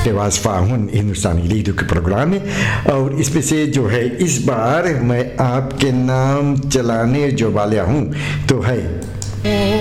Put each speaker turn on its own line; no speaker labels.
तेवाज फाहुन हिंदुस्तानी radio के programme में। और इसमें से जो है इस बार मैं आपके नाम चलाने जो वाला हूँ तो है